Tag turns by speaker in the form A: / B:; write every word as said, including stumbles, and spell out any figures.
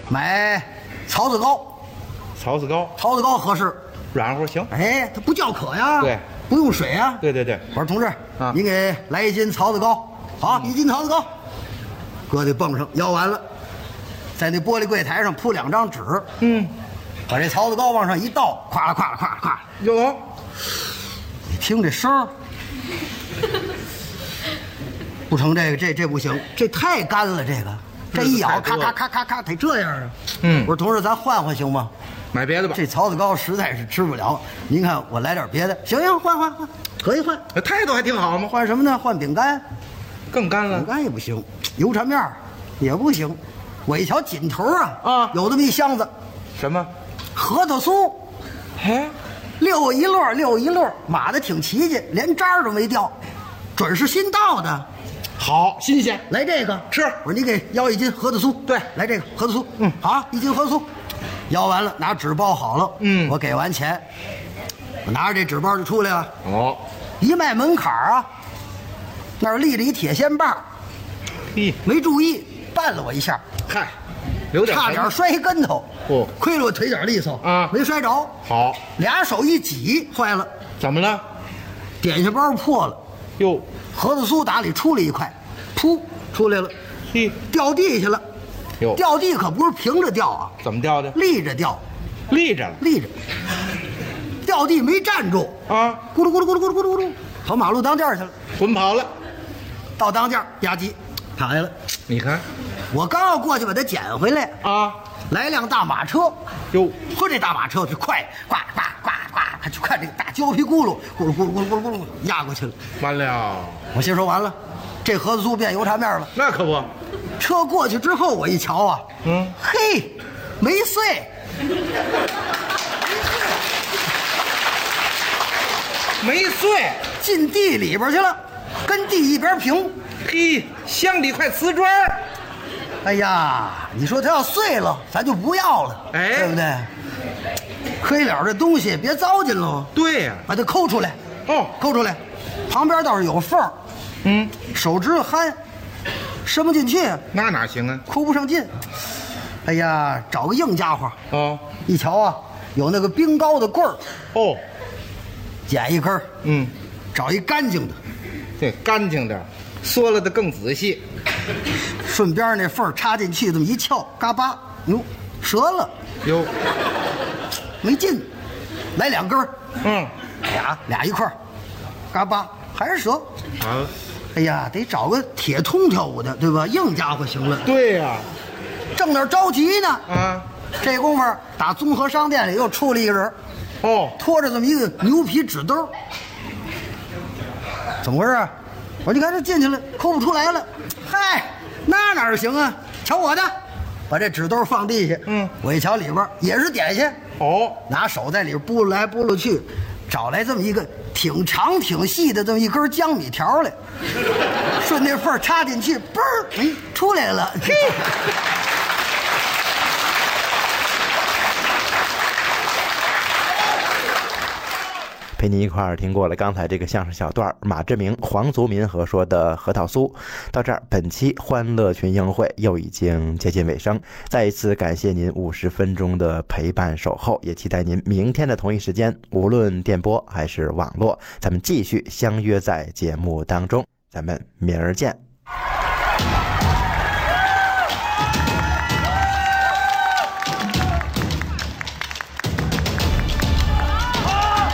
A: 买槽子糕。
B: 槽子糕，
A: 槽子糕合适，
B: 软乎行。
A: 哎，它不叫渴呀，
B: 对，
A: 不用水啊。
B: 对对对。
A: 我说同志，
B: 啊，
A: 您给来一斤槽子糕，好，一斤槽子糕，搁在泵上，摇完了，在那玻璃柜台上铺两张纸，
B: 嗯，
A: 把这槽子糕往上一倒，咵啦咵啦咵啦咵啦，
B: 哟，
A: 你听这声儿，不成，这个这这不行，这太干了，这个这一咬，咔咔咔咔咔，得这样啊。
B: 嗯，
A: 我说同志，咱换换行吗？
B: 买别的吧。
A: 这槽子糕实在是吃不了，您看我来点别的，行行，换换换，可以换。
B: 态度还挺好嘛。
A: 换什么呢？换饼干，
B: 更干了。
A: 饼干也不行，油炸面也不行。我一瞧紧头啊，
B: 啊，
A: 有这么一箱子，
B: 什么？
A: 核桃酥。
B: 哎，
A: 溜一摞溜一摞，码的挺齐齐，连渣儿都没掉，准是新到的。
B: 好，新鲜。
A: 来这个
B: 吃。
A: 我说你给要一斤核桃酥。
B: 对，
A: 来这个核桃酥。嗯，好，一斤核桃酥。要完了，拿纸包好了。
B: 嗯，
A: 我给完钱，我拿着这纸包就出来了。
B: 哦，
A: 一迈门槛啊，那儿立着一铁线棒，
B: 嘿，
A: 没注意绊了我一下，
B: 嗨，有点
A: 差点摔一跟头。
B: 哦，
A: 亏了我腿脚利索
B: 啊，
A: 没摔着。
B: 好，
A: 俩手一挤，坏了。
B: 怎么了？
A: 点心包破了。
B: 哟，
A: 核桃酥打里出了一块，噗出来了，
B: 嘿，
A: 掉地下了。
B: 哟，
A: 掉地可不是平着掉啊，
B: 怎么掉的？
A: 立着掉，
B: 立着了，
A: 立着。掉地没站住
B: 啊，
A: 咕噜咕噜咕噜咕噜咕噜咕噜，跑马路当间去了，
B: 滚跑了。
A: 到当间吧唧躺下了。
B: 你看，
A: 我刚要过去把它捡回来
B: 啊，
A: 来辆大马车，
B: 哟，
A: 说这大马车就快，呱呱呱呱，就看这个大胶皮轱辘，咕噜咕噜咕噜咕噜咕噜压过去了。
B: 完了，
A: 我心说完了，这盒子酥变油炸面了。
B: 那可不。
A: 车过去之后，我一瞧啊，
B: 嗯，
A: 嘿，没碎，
B: 没碎，
A: 进地里边去了，跟地一边平。
B: 嘿，像里块瓷砖。
A: 哎呀，你说它要碎了，咱就不要了，
B: 哎，
A: 对不对？黑了这东西别糟践喽。
B: 对呀、啊，
A: 把它抠出来。
B: 哦，
A: 抠出来，旁边倒是有缝儿。
B: 嗯，
A: 手指头憨，伸不进去。
B: 那哪行啊？
A: 抠不上劲。哎呀，找个硬家伙。
B: 哦，
A: 一瞧啊，有那个冰糕的棍儿。
B: 哦，
A: 剪一根。
B: 嗯，
A: 找一干净的。
B: 对，干净点，缩了的更仔细。
A: 顺边那缝插进去，这么一撬，嘎巴，哟，折了。
B: 哟，
A: 没劲。来两根。
B: 嗯，
A: 俩俩一块儿，嘎巴还是折。
B: 啊，
A: 哎呀，得找个铁通条的，对吧？硬家伙行了。
B: 对呀、啊，
A: 正那着急呢。
B: 啊，
A: 这功夫打综合商店里又出了一个人。
B: 哦，
A: 拖着这么一个牛皮纸兜。怎么回事？我说你看这进去了，抠不出来了。嗨，那哪行啊？瞧我的，把这纸兜放地下。
B: 嗯，
A: 我一瞧里边也是点心。
B: 哦，
A: 拿手在里边拨来拨了去，找来这么一个挺长挺细的这么一根江米条来，顺那缝插进去，嘣儿，哎，出来了。嘿，
C: 陪你一块儿听过了刚才这个相声小段，马志明、黄族民和说的核桃酥。到这儿，本期欢乐群英会又已经接近尾声。再一次感谢您五十分钟的陪伴守候，也期待您明天的同一时间，无论电波还是网络，咱们继续相约在节目当中。咱们明儿见。